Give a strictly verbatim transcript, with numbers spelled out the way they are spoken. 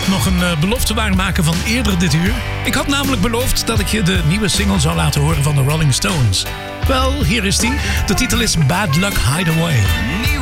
ook nog een uh, belofte waarmaken van eerder dit uur. Ik had namelijk beloofd dat ik je de nieuwe single zou laten horen van de Rolling Stones. Wel, hier is die. De titel is Bad Luck Hideaway.